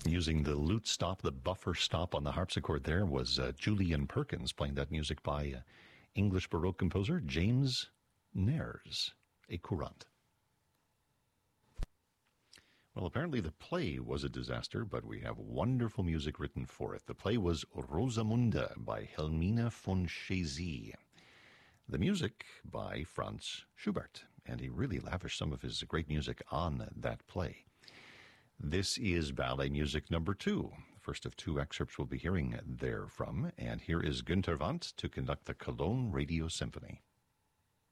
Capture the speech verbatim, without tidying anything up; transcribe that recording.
Using the lute stop, the buffer stop on the harpsichord there was uh, Julian Perkins playing that music by uh, English Baroque composer James Nares, a courant. Well, apparently the play was a disaster, but we have wonderful music written for it. The play was Rosamunde by Helmine von Chezy. The music by Franz Schubert, and he really lavished some of his great music on that play. This is ballet music number two. The first of two excerpts we'll be hearing therefrom, and here is Günter Wandt to conduct the Cologne Radio Symphony.